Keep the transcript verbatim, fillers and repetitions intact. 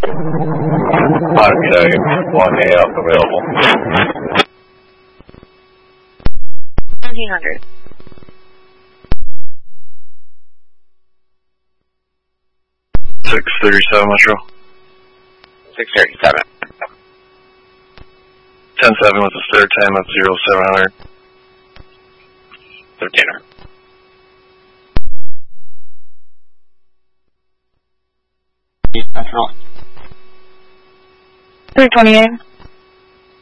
Okay, one A up available. seventeen hundred. six thirty-seven, Metro. six thirty-seven. ten seven with the third time at zero seven hundred. thirteen hundred. three twenty-eight.